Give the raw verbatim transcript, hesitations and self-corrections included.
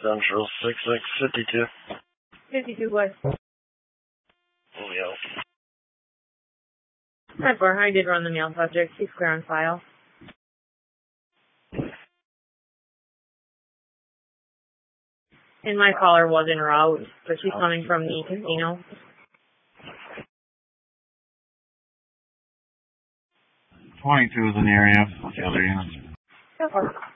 Central six six fifty-two. fifty-two West. Oh, yeah. Hi, Bar. I did run the mail subject. She's clear on file. And my caller was en route, but she's coming from the casino. twenty-two is in the area. What's the other units? Go for it.